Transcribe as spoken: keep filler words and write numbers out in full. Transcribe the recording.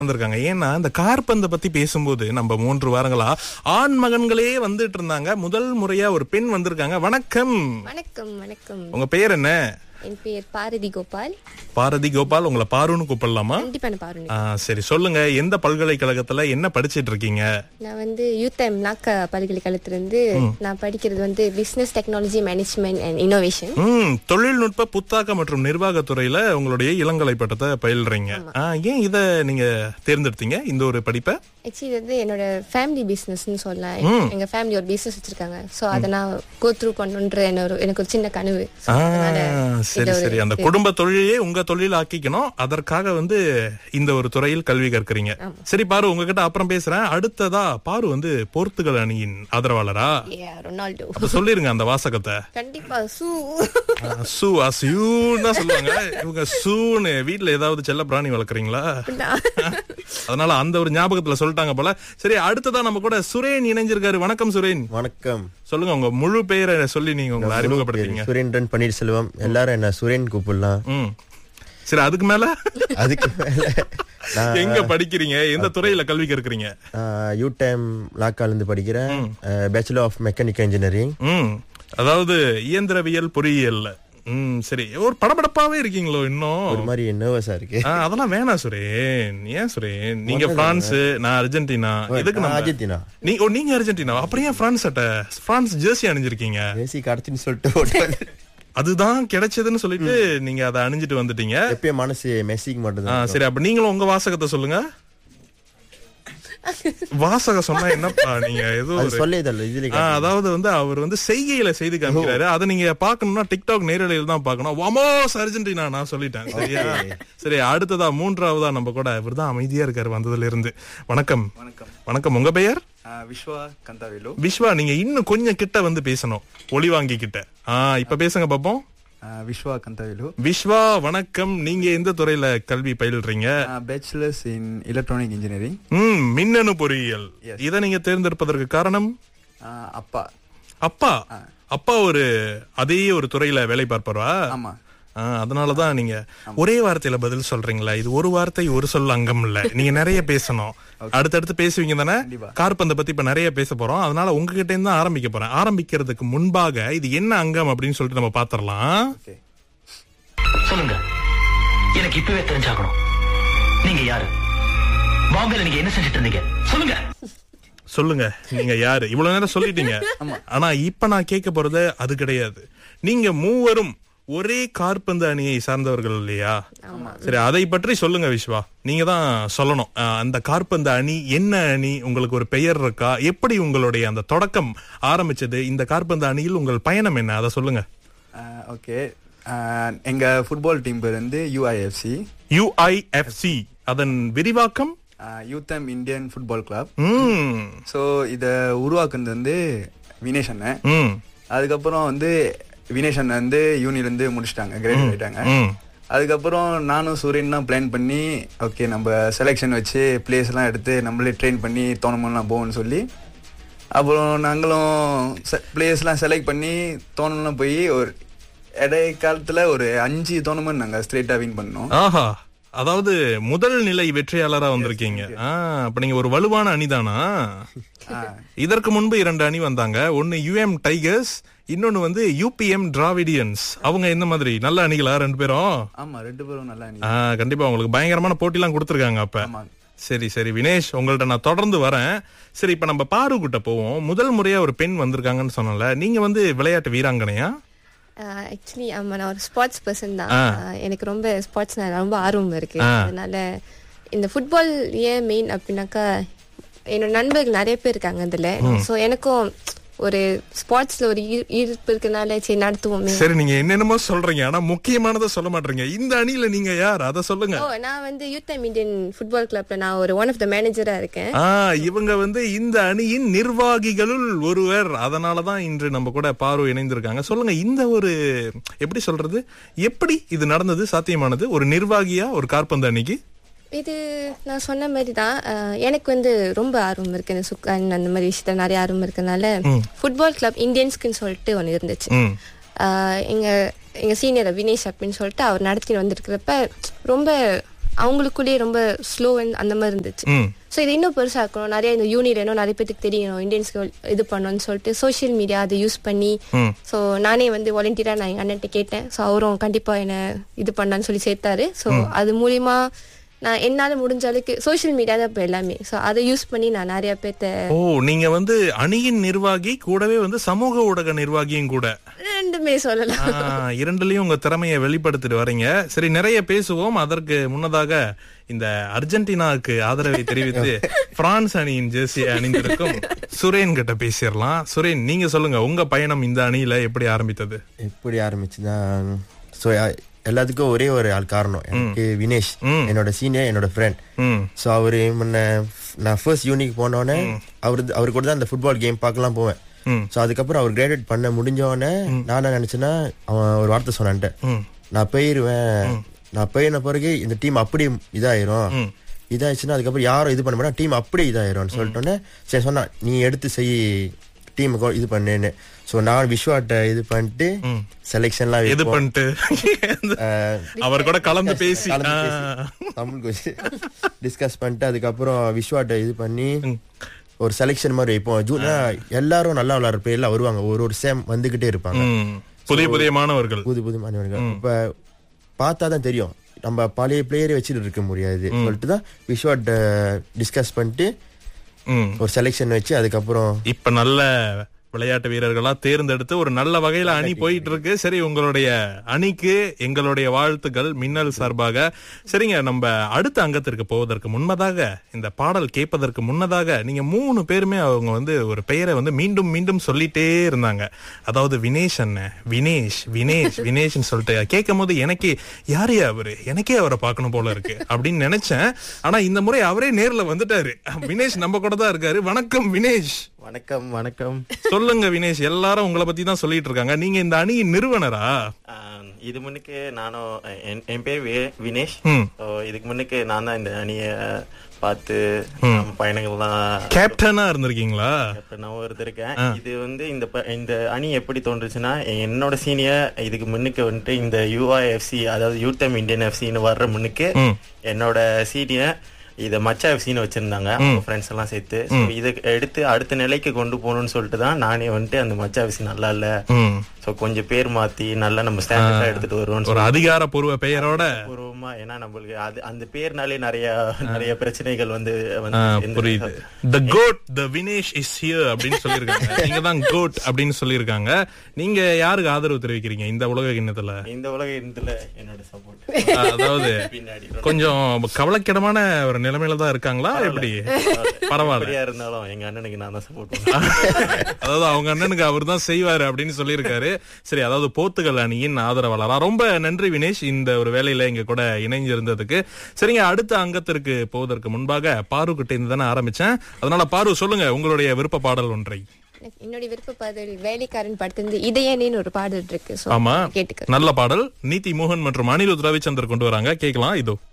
வந்திருக்காங்க. ஏன்னா இந்த காற்பந்தை பத்தி பேசும்போது நம்ம மூன்று வாரங்களா ஆண் மகன்களே வந்துட்டு இருந்தாங்க. முதல் முறையா ஒரு பெண் வந்திருக்காங்க. வணக்கம். வணக்கம். வணக்கம். உங்க பெயர் என்ன? என் பேர் பாரதி கோபால். பாரதி கோபால். உங்களை பாருன்னு கூப்பிடலாமா? கண்டிப்பா பாரு. சரி, சொல்லுங்க, எந்த பல்கலைக்கழகத்துல என்ன படிச்சிட்டு இருக்கீங்க? நான் வந்து யூதம் லாக்கா பல்கலைக்கழகத்துல இருந்து நான் படிக்கிறது வந்து business technology management and innovation. ம் தொழில்நுட்ப புத்தாக்க மற்றும் நிர்வாக துறையில உங்களுடைய இளங்கலை பட்டத்தை பயில்றீங்க. ஏன் இத நீங்க தேர்ந்தெடுத்தீங்க இந்த ஒரு படிப்பை? ஆக்சுவலி வந்து என்னோட ஃபேமிலி பிசினஸ்னு சொல்லலாம். எங்க ஃபேமிலி ஒரு பிசினஸ் வச்சிருக்காங்க. சோ அத நான் கோ த்ரூ பண்ணணும்ன்ற எனக்கு ஒரு சின்ன கனவு. சரி சரி, அந்த குடும்ப தொழிலே உங்க தொழில் ஆக்கிக்கணும், அதற்காக வந்து இந்த ஒரு துறையில் கல்வி கற்கறீங்க. சரி பாரு, உங்ககிட்ட அப்புறம் பேசுறேன். அடுத்ததா பாரு வந்து போர்த்துகல் அணியின் ஆதரவாளரா? ரொனால்டோ. சொல்லிருங்க அந்த வாசகத்தை. கண்டிப்பா சூ சூ அசியூன்னு சொல்லுவாங்க இவங்க. சூன்னு வீட்டுல ஏதாவது செல்ல பிராணி வளர்க்குறீங்களா? அதனால அந்த ஒரு ஞாபகத்துல சொல்லிட்டாங்க போல. சரி, அடுத்ததான் நம்ம கூட சுரேன் இணைஞ்சிருக்காரு. வணக்கம் சுரேன். வணக்கம். சொல்லுங்க, உங்க முழு பெயரை சொல்லி நீங்க உங்களை அறிமுகப்படுத்துறீங்க. சுரேந்திரன் பன்னீர்செல்வம். எல்லாரும் என்ன சுரேன் கூப்பிடலாம். சரி, அதுக்கு மேல அதுக்கு மேல எங்க படிக்கிறீங்க? எந்த துறையில கல்வி கற்கறீங்க? யூடைம் லாக்கால இருந்து படிக்கிறேன். Bachelor of mechanical engineering. அதாவது இயந்திரவியல் பொறியியல். ம் சரி, ஒரு படபடப்பாவே இருக்கீங்களோ இன்னும்? ஒரு மாதிரி நர்வஸா இருக்கு. அதெல்லாம் வேணாம் சுரேன். ஏன் சுரேன்? நீங்க பிரான்ஸ், நான் அர்ஜென்டினா. எதுக்கு நம்ம அர்ஜென்டினா? நீ ஓ நீங்க அர்ஜென்டினா. அப்புறம் ஏன் பிரான்ஸ் சட்டை, பிரான்ஸ் ஜெர்சி அணிஞ்சிருக்கீங்க? ஜெர்சி கடத்தின்னு சொல்லிட்டு அதுதான் கிடைச்சதுன்னு சொல்லிட்டு நீங்க அதை அணிஞ்சிட்டு வந்துட்டீங்க. எப்பயும் மனசு மெஸ்ஸிக்கு மட்டும்தான். சரி, அப்ப நீங்களும் உங்க வாசகத்தை சொல்லுங்க. வாசகம் சொன்னா என்னப்பா நீங்க ஏதோ சொல்லேதல்ல இதுல. அதாவது வந்து அவர் வந்து செய்கையில செய்து காமிக்கிறாரு. அதை நீங்க பாக்கணும்னா டிக்டாக் நேரலையில் தான் பாக்கணும். வாமோஸ் அர்ஜென்டினா நான் சொல்லிட்டேன். சரியா? சரி, அடுத்ததா மூன்றாவதா நம்ம கூட இவர் தான் அமைதியா இருக்காரு வந்ததுல இருந்து. வணக்கம். வணக்கம். உங்க பெயர்? விஸ்வா கந்தாவேலு. விஸ்வா, நீங்க இன்னும் கொஞ்சம் கிட்ட வந்து பேசணும், ஒளி வாங்கி கிட்ட. ஆஹ் இப்ப பேசுங்க பாப்போம். விஸ்வா கந்தாவேலு. விஸ்வா வணக்கம். நீங்க எந்த துறையில கல்வி பயில்றீங்க? பேச்சுலர்ஸ் இன் எலக்ட்ரானிக் இன்ஜினியரிங். ம் மின்னணு பொறியியல். இதை நீங்க தேர்ந்தெடுப்பதற்கு காரணம்? அப்பா. அப்பா அப்பா ஒரு அதே ஒரு துறையில வேலை பார்ப்பாரா? ஆமா. அதனாலதான் நீங்க ஒரே வார்த்தையில பதில் சொல்றீங்களா? இது ஒரு வார்த்தை ஒரு சொல் அங்கம் இல்ல, நீங்க நிறைய பேசணும். அடுத்தடுத்து பேசுவீங்க தானே? காற்பந்தை பத்தி இப்ப நிறைய பேச போறோம். அதனால உங்ககிட்ட இருந்து தான் ஆரம்பிக்க போறேன். ஆரம்பிக்கிறதுக்கு முன்பாக இது என்ன அங்கம் அப்படின்னு சொல்லிட்டு நம்ம பாத்திரலாம். சொல்லுங்க, எனக்கு இப்பவே தெரிஞ்சாகணும். நீங்க யாரு? பாம்பேல நீங்க என்ன செஞ்சுட்டு இருந்தீங்க? சொல்லுங்க. சொல்லுங்க, நீங்க யாரு? இவ்வளவு நேரம் சொல்லிட்டீங்க. ஆனா இப்ப நான் கேட்க போறது அது கிடையாது. நீங்க மூவரும் ஒரே காற்பந்து அணியை சார்ந்தவர்கள் இல்லையா? சரி, அதை பற்றி சொல்லுங்க விஸ்வா. நீங்க தான் சொல்லணும். அந்த காற்பந்து அணி என்ன அணி? உங்களுக்கு ஒரு பெயர் இருக்கா? எப்படி உங்களுடைய அந்த தொடக்கம் ஆரம்பிச்சது? இந்த காற்பந்து அணியில் உங்கள் பயணம் என்ன? அதை சொல்லுங்க. ஓகே, எங்க ஃபுட்பால் டீம் பேர் வந்து யூஐஎஃப்சி. யூஐஎஃப்சி அதன் விரிவாக்கம் யூதம் இந்தியன் ஃபுட்பால் கிளப். ஸோ இதை உருவாக்குனது வந்து வினேஷ் அண்ணன். அதுக்கப்புறம் வந்து வினேஷ் அண்ணன் வந்து யூனில இருந்து முடிச்சிட்டாங்க, கிராஜுவேட் ஆயிட்டாங்க. அதுக்கப்புறம் நானும் சூரியன் தான் பிளான் பண்ணி, ஓகே நம்ம செலெக்ஷன் வச்சு பிளேஸ் எல்லாம் எடுத்து நம்மளே ட்ரெயின் பண்ணி டோர்னமெண்ட்லாம் போவோம்னு சொல்லி, அப்புறம் நாங்களும் பிளேஸ்லாம் செலக்ட் பண்ணி டோர்னமெண்ட்லாம் போய் ஒரு இடை காலத்துல ஒரு அஞ்சு டோர்னமெண்ட் நாங்க ஸ்ட்ரெயிட்டா வின் பண்ணோம். ஆஹா, அதாவது முதல் நிலை வெற்றியாளரா வந்திருக்கீங்க. அப்ப நீங்க ஒரு வலுவான அணிதானா? இதற்கு முன்பு இரண்டு அணி வந்தாங்க. ஒன்னு யூஎம் டைகர்ஸ், இன்னொன்னு வந்து யூபிஎம் டிராவிடியன்ஸ். அவங்க என்ன மாதிரி நல்ல அணிகளா ரெண்டு பேரும்? ஆமா, ரெண்டு பேரும் நல்ல அணி. கண்டிப்பா உங்களுக்கு பயங்கரமான போட்டி எல்லாம் கொடுத்திருக்காங்க அப்ப. சரி சரி வினேஷ், உங்கள்ட்ட நான் தொடர்ந்து வரேன். சரி, இப்ப நம்ம பாரு கிட்ட போவோம். முதல் முறையா ஒரு பெண் வந்திருக்காங்கன்னு சொன்னல, நீங்க வந்து விளையாட்டு வீராங்கனையா? ஆக்சுவலி ஆமா, நான் ஒரு ஸ்போர்ட்ஸ் பர்சன் தான். எனக்கு ரொம்ப ஸ்போர்ட்ஸ் ரொம்ப ஆர்வம் இருக்கு. அதனால இந்த ஃபுட்பால் ஏன் மெயின் அப்படின்னாக்கா, என்னோட நண்பர்கள் நிறைய பேர் இருக்காங்க அதுல. சோ எனக்கும் ஒரு ஸ்போர்ட்ஸ்ல ஒரு ஈர்ப்பு இருக்கனால சரி நடத்துவோமே. சரி, நீங்க என்னென்னமோ சொல்றீங்க, ஆனா முக்கியமானதை சொல்ல மாட்டீங்க. இந்த அணியில நீங்க யார் அதை சொல்லுங்க. ஓ, நான் வந்து யூதம் இந்தியன் ஃபுட்பால் கிளப்ல நான் ஒரு ஒன் ஆஃப் த மேனேஜரா இருக்கேன். இவங்க வந்து இந்த அணியின் நிர்வாகிகளுள் ஒருவர். அதனாலதான் இன்று நம்ம கூட பாரு இணைந்திருக்காங்க. சொல்லுங்க, இந்த ஒரு எப்படி சொல்றது, எப்படி இது நடந்தது, சாத்தியமானது ஒரு நிர்வாகியா ஒரு காற்பந்து அணிக்கு? இது நான் சொன்ன மாதிரி தான். எனக்கு வந்து ரொம்ப ஆர்வம் இருக்கு, இந்த சுக்கான் அந்த மாதிரி விஷயத்துல நிறைய ஆர்வம் இருக்கனால ஃபுட்பால் கிளப் இந்தியன்ஸ்க்குன்னு சொல்லிட்டு ஒன்று இருந்துச்சு. எங்க எங்க சீனியர் வினேஷ் அப்படின்னு சொல்லிட்டு அவர் நடத்தி வந்திருக்கிறப்ப ரொம்ப அவங்களுக்குள்ளேயே ரொம்ப ஸ்லோ அந்த மாதிரி இருந்துச்சு. ஸோ இது இன்னும் பெருசாக இருக்கணும், நிறைய இந்த யூனியன் இன்னும் நிறைய பேருக்கு தெரியணும், இந்தியன்ஸ்க்கு இது பண்ணணும்னு சொல்லிட்டு சோஷியல் மீடியா அதை யூஸ் பண்ணி ஸோ நானே வந்து வாலண்டியராக நான் எங்கள் அண்ணன்ட்ட கேட்டேன். ஸோ அவரும் கண்டிப்பாக என்னை இது பண்ணான்னு சொல்லி சேர்த்தாரு. ஸோ அது மூலிமா நான் என்னால முடிஞ்ச அளவுக்கு சோஷியல் மீடியா தான் இப்போ எல்லாமே. ஸோ அதை யூஸ் பண்ணி நான் நிறைய பேர்த்த. ஓ, நீங்க வந்து அணியின் நிர்வாகி கூடவே வந்து சமூக ஊடக நிர்வாகியும் கூட, ரெண்டுமே சொல்லலாம். இரண்டுலயும் உங்க திறமையை வெளிப்படுத்திட்டு வரீங்க. சரி, நிறைய பேசுவோம். அதற்கு முன்னதாக இந்த அர்ஜென்டினாவுக்கு ஆதரவை தெரிவித்து பிரான்ஸ் அணியின் ஜெர்சியை அணிந்திருக்கும் சுரேன் கிட்ட பேசிடலாம். சுரேன், நீங்க சொல்லுங்க, உங்க பயணம் இந்த அணியில எப்படி ஆரம்பித்தது? எப்படி ஆரம்பிச்சுதான், ஸோ எல்லாத்துக்கும் ஒரே ஒரு ஆள் காரணம். எனக்கு வினேஷ், என்னோட சீனியர், என்னோட ஃப்ரெண்ட். ஸோ அவரு முன்ன நான் ஃபர்ஸ்ட் யூனிக் போனோடனே அவரு அவரு கூட தான் அந்த ஃபுட்பால் கேம் பார்க்கலாம் போவேன். ஸோ அதுக்கப்புறம் அவர் கிராஜுவேட் பண்ண முடிஞ்சோடனே நான் என்ன நினைச்சேன்னா, அவன் ஒரு வார்த்தை சொன்னான்ட்டு, நான் போயிருவேன், நான் போயின பிறகு இந்த டீம் அப்படி இதாயிரும், இதாயிடுச்சுன்னா அதுக்கப்புறம் யாரும் இது பண்ண மாட்டா, டீம் அப்படி இதாயிரும் சொல்லிட்டோன்னே சரி சொன்னா, நீ எடுத்து செய், டீமுக்கு இது பண்ணுன்னு. சோ நான் விஸ்வாட்ட இது பண்ணிட்டு செலெக்ஷன்லாம் இது பண்ணிட்டு அவர் கூட கலந்து பேசி தமிழ் கோச்சு டிஸ்கஸ் பண்ணிட்டு அதுக்கப்புறம் விஸ்வாட்ட இது பண்ணி ஒரு செலெக்ஷன் மாதிரி வைப்போம். ஜூனா எல்லாரும் நல்லா விளையாடுற பேர்ல வருவாங்க, ஒரு ஒரு சேம் வந்துகிட்டே இருப்பாங்க, புதிய புதிய மாணவர்கள், புது புது மாணவர்கள். இப்ப பார்த்தாதான் தெரியும், நம்ம பழைய பிளேயரை வச்சுட்டு இருக்க முடியாது சொல்லிட்டு தான் விஸ்வாட்ட டிஸ்கஸ் பண்ணிட்டு ஒரு செலெக்ஷன் வச்சு அதுக்கப்புறம் இப்ப நல்ல விளையாட்டு வீரர்களா தேர்ந்தெடுத்து ஒரு நல்ல வகையில அணி போயிட்டு இருக்கு. சரி, உங்களுடைய அணிக்கு எங்களுடைய வாழ்த்துக்கள் மின்னல் சார்பாக. சரிங்க, நம்ம அடுத்த அங்கத்திற்கு போவதற்கு முன்னதாக, இந்த பாடல் கேட்பதற்கு முன்னதாக, நீங்க மூணு பேருமே அவங்க வந்து ஒரு பெயரை வந்து மீண்டும் மீண்டும் சொல்லிட்டே இருந்தாங்க. அதாவது வினேஷ் அண்ணன், வினேஷ் வினேஷ் வினேஷ்னு சொல்லிட்டு கேட்கும் போது எனக்கே யாரையா அவரு, எனக்கே அவரை பார்க்கணும் போல இருக்கு அப்படின்னு நினைச்சேன். ஆனா இந்த முறை அவரே நேர்ல வந்துட்டாரு. வினேஷ் நம்ம கூட தான் இருக்காரு. வணக்கம் வினேஷ். வணக்கம். வணக்கம். சொல்லுங்க வினேஷ், எல்லாரும் உங்களை பத்தி தான் சொல்லிட்டு இருக்காங்க. நீங்க இந்த அணியின் நிறுவனரா? இது முன்னுக்கு நானும், என் பேர் வினேஷ். இதுக்கு முன்னுக்கு நான் தான் இந்த அணிய பார்த்து பயணங்கள்லாம் கேப்டனா இருந்திருக்கீங்களா? கேப்டனாவும் இருந்திருக்கேன். இது வந்து இந்த இந்த அணி எப்படி தோன்றுச்சுன்னா, என்னோட சீனியர் இதுக்கு முன்னுக்கு வந்துட்டு இந்த யூஐஎஃப்சி, அதாவது யூத்தம் இந்தியன் எஃப்சின்னு வர்ற முன்னுக்கு என்னோட சீனியர் இத மச்சா எஃப்சின்னு வச்சிருந்தாங்க, அவங்க ஃப்ரெண்ட்ஸ் எல்லாம் சேர்த்து. இதை எடுத்து அடுத்த நிலைக்கு கொண்டு போகணும்னு சொல்லிட்டு தான் நானே வந்துட்டு அந்த மச்சா எஃப்சி நல்லா இல்ல, சோ கொஞ்சம் பேர் மாத்தி நல்லா நம்ம ஸ்டாண்டர்டா எடுத்துட்டு வருவோம், ஒரு அதிகாரப்பூர்வ பெயரோட பூர்வமா. ஏன்னா நம்மளுக்கு அது அந்த பேர்னாலே நிறைய நிறைய பிரச்சனைகள் வந்து புரியுது. The goat, the Vinesh is here அப்படின்னு சொல்லிருக்காங்க. நீங்க தான் கோட் அப்படின்னு சொல்லிருக்காங்க. நீங்க யாருக்கு ஆதரவு தெரிவிக்கிறீங்க இந்த உலக கிண்ணத்துல? இந்த உலக கிண்ணத்துல என்னோட சப்போர்ட். அதாவது கொஞ்சம் கவலைக்கிடமான ஒரு நிலைமையில தான் இருக்காங்களா எப்படி? பரவாயில்ல, இருந்தாலும் எங்க அண்ணனுக்கு நான் தான் சப்போர்ட் பண்ணுவேன். அதாவது அவங்க அண்ணனுக்கு அவர் தான் செய்வாரு அப்படின்னு சொல்லியிருக்காரு. சரி, அதாவது போர்த்துகல் அணியின் ஆதரவாளரா. ரொம்ப நன்றி வினேஷ், இந்த ஒரு வேலையில எங்க கூட இணைஞ்சிருந்ததுக்கு. சரிங்க, அடுத்த அங்கத்திற்கு போவதற்கு முன்பாக பாரு கிட்ட இருந்து தானே ஆரம்பிச்சேன். அதனால பாரு, சொல்லுங்க உங்களுடைய விருப்ப பாடல் ஒன்றை. என்னுடைய விருப்ப பாடல் வேலைக்காரன் படத்திலிருந்து இதயனேன்னு ஒரு பாடல் இருக்கு. ஆமா, நல்ல பாடல். நீதி மோகன் மற்றும் அனிருத் ரவிச்சந்தர் கொண்டு வராங்க, கேட்கலாம். இதோ.